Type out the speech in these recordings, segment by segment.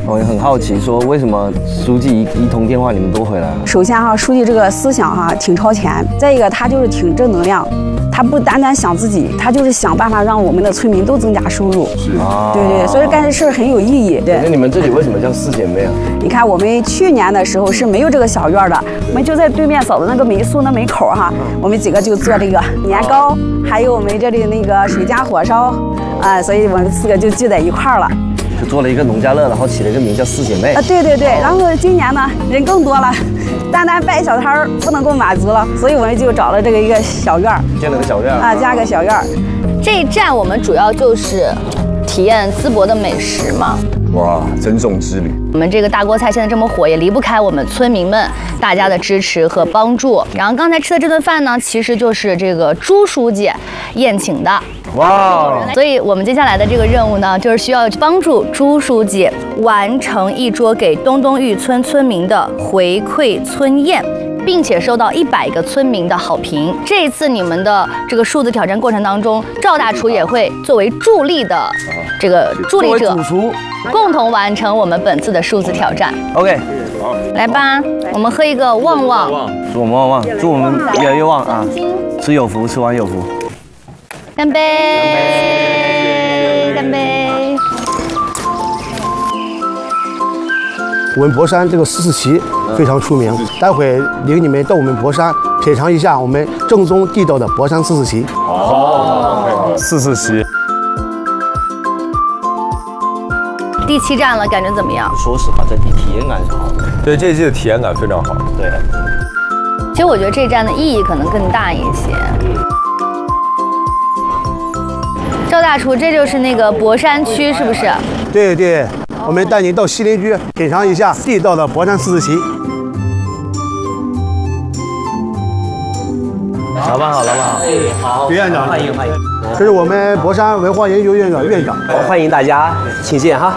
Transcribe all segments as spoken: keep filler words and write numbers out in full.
我也很好奇，说为什么书记一一通电话你们都回来了？ 首先哈，书记这个思想哈挺超前，再一个他就是挺正能量，他不单单想自己，他就是想办法让我们的村民都增加收入。 是啊， 对对，所以干这事很有意义。对， 那你们这里为什么叫四姐妹啊？ 你看我们去年的时候是没有这个小院的，我们就在对面嫂子那个民宿那门口哈，我们几个就做这个年糕，还有我们这里那个水家火烧，啊，所以我们四个就聚在一块儿了。 就做了一个农家乐，然后起了一个名叫四姐妹。 啊，对对对，然后今年呢人更多了，单单摆小摊儿不能够满足了，所以我们就找了这个一个小院儿， 建了个小院啊，加个小院儿。 这一站我们主要就是体验淄博的美食嘛。 哇，珍重之旅！ 我们这个大锅菜现在这么火，也离不开我们村民们大家的支持和帮助。然后刚才吃的这顿饭呢，其实就是这个朱书记宴请的。 哇！ 所以我们接下来的这个任务呢，就是需要帮助朱书记完成一桌给东东峪村村民的回馈村宴，并且收到一百个村民的好评。这一次你们的这个数字挑战过程当中，赵大厨也会作为助力的这个助力者， 主厨共同完成我们本次的数字挑战。 OK， 来吧，我们喝一个旺旺， 祝我们旺旺，祝我们越来越旺啊！吃有福，吃完有福。 干杯！干杯！ 我们博山这个四四旗非常出名，待会领你们到我们博山品尝一下我们正宗地道的博山四四旗。 哦，四四旗。 第七站了，感觉怎么样？ 说实话，整体体验感是好的。 对，这一季的体验感非常好。 对。 其实我觉得这一站的意义可能更大一些。赵大厨，这就是那个博山区，是不是？ 对对，我们带您到西林区品尝一下地道的博山四四旗。 老板好，老板好。 哎，好。 院长， 欢迎欢迎。 这是我们博山文化研究院的院长。 好，欢迎大家，请进哈。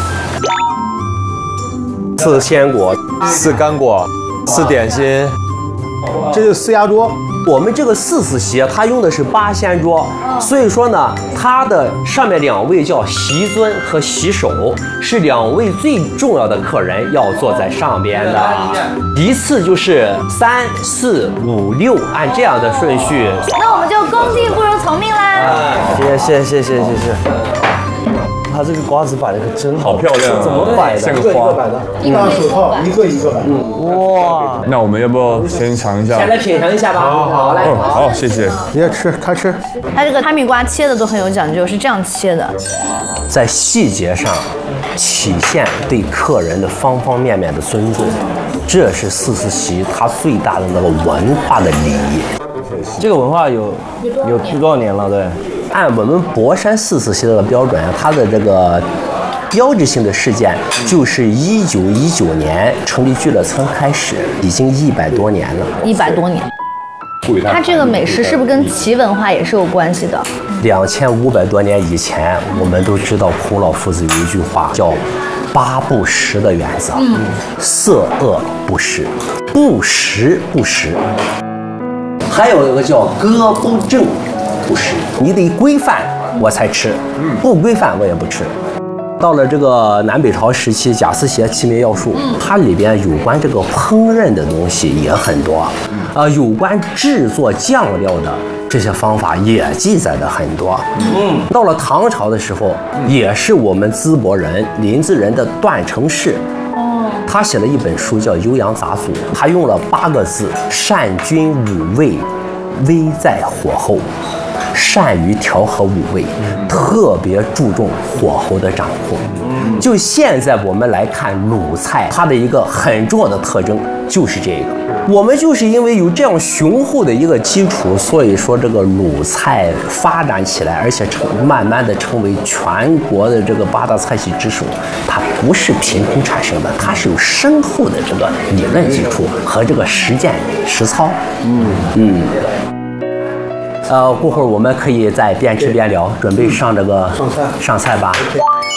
四鲜果， 四干果，四点心。 这是四鸭桌。 我们这个四四席，它用的是八仙桌，所以说呢，它的上面两位叫席尊和席首，是两位最重要的客人要坐在上边的。一次就是三四五六，按这样的顺序。 那我们就恭敬不如从命啦。 谢谢谢谢谢谢谢谢。他这个瓜子摆的可真好， 好漂亮啊！ 怎么摆的？ 像个花。 大手套一个一个摆。 哇！ 那我们要不要先尝一下？ 先来品尝一下吧。好，好嘞。 嗯，好，谢谢。 你也吃，开吃。 它这个哈密瓜切的都很有讲究，是这样切的。 在细节上体现对客人的方方面面的尊重，这是四四席它最大的那个文化的礼仪。 这个文化有有多少年了？对。 按我们博山四四席的标准，它的这个标志性的事件就是一九一九年成立聚乐村开始，已经一百多年了。 一百多年。它这个美食是不是跟齐文化也是有关系的？ 两千五百多年以前，我们都知道孔老夫子有一句话叫“八不食”的原则，嗯、色恶不食，不食不食。还有一个叫歌不正不食，你得规范我才吃，不规范我也不吃。到了这个南北朝时期，贾思勰齐民要术，它里边有关这个烹饪的东西也很多，啊、呃，有关制作酱料的这些方法也记载的很多。嗯，到了唐朝的时候，也是我们淄博人临淄人的段成式。他写了一本书叫《酉阳杂俎》，他用了八个字：善均五味，危在火候。善于调和五味，特别注重火候的掌控。就现在我们来看鲁菜，它的一个很重要的特征就是这个。我们就是因为有这样雄厚的一个基础，所以说这个鲁菜发展起来，而且成慢慢的成为全国的这个八大菜系之首。它不是凭空产生的，它是有深厚的这个理论基础和这个实践实操。嗯嗯。呃，过会儿我们可以再边吃边聊，准备上这个上菜吧。